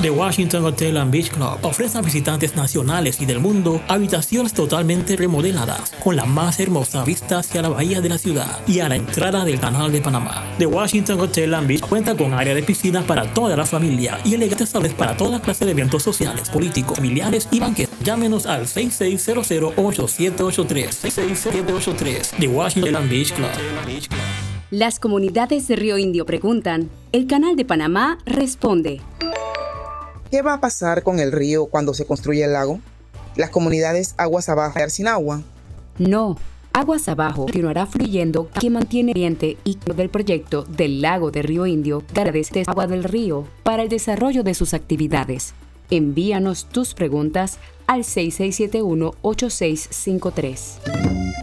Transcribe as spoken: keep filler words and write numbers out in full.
The Washington Hotel and Beach Club ofrece a visitantes nacionales y del mundo habitaciones totalmente remodeladas con la más hermosa vista hacia la bahía de la ciudad y a la entrada del Canal de Panamá. The Washington Hotel and Beach cuenta con área de piscina para toda la familia y elegantes salones para toda clase de eventos sociales, políticos, familiares y banquetes. Llámenos al seis seis cero cero, ocho siete ocho tres, seis seis siete ocho tres. The Washington and Beach Club. Las comunidades de Río Indio preguntan, el Canal de Panamá responde. ¿Qué va a pasar con el río cuando se construya el lago? ¿Las comunidades aguas abajo van a quedar sin agua? No, aguas abajo continuará fluyendo, que mantiene ambiente y del proyecto del lago de Río Indio agradece agua del río para el desarrollo de sus actividades. Envíanos tus preguntas al seis seis siete uno, ocho seis cinco tres.